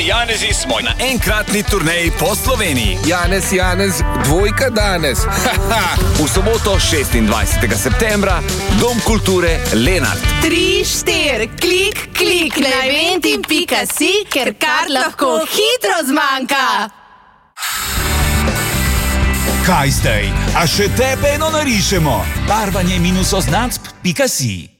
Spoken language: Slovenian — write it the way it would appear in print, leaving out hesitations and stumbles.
Janezi smo na enkratni turneji po Sloveniji. Janez, dvojka danes. V soboto 26. septembra, Dom kulture Lenart. 3, 4, klik na eventi.si, ker kar lahko hitro zmanjka. Kaj zdaj? A še tebe eno narišemo? Barvanje-označb.si